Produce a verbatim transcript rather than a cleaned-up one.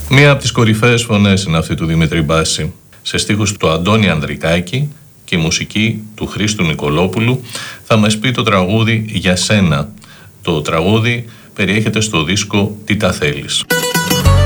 Μία από τις κορυφαίες φωνές είναι αυτή του Δημήτρη Μπάση. Σε στίχους του Αντώνη Ανδρικάκη και η μουσική του Χρήστου Νικολόπουλου θα μας πει το τραγούδι «Για σένα». Το τραγούδι περιέχεται στο δίσκο «Τι τα θέλεις».